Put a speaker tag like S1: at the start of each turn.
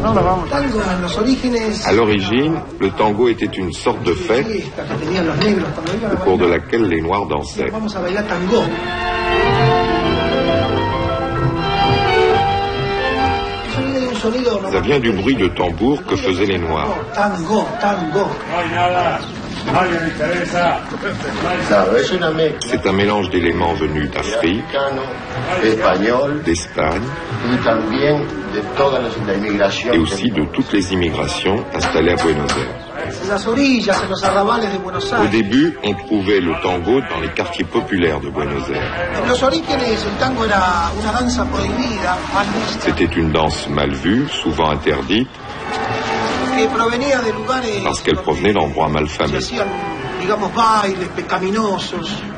S1: À l'origine, le tango était une sorte de fête au cours de laquelle les Noirs dansaient. Ça vient du bruit de tambour que faisaient les Noirs. C'est un mélange d'éléments venus d'Afrique, d'Espagne et aussi de toutes les immigrations installées à Buenos Aires. Au début, on trouvait le tango dans les quartiers populaires de Buenos Aires. C'était une danse mal vue, souvent interdite, parce qu'elle provenait d'endroits malfamés.